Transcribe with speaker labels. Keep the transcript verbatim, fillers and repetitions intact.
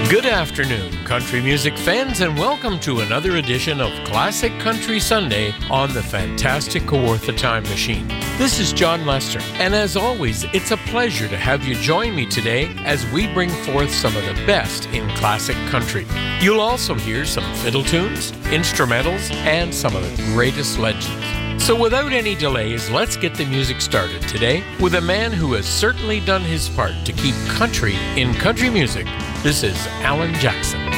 Speaker 1: Good afternoon, country music fans, and welcome to another edition of Classic Country Sunday on the fantastic Kawartha Time Machine. This is John Lester, and as always, it's a pleasure to have you join me today as we bring forth some of the best in classic country. You'll also hear some fiddle tunes, instrumentals, and some of the greatest legends. So without any delays, let's get the music started today with a man who has certainly done his part to keep country in country music. This is Alan Jackson.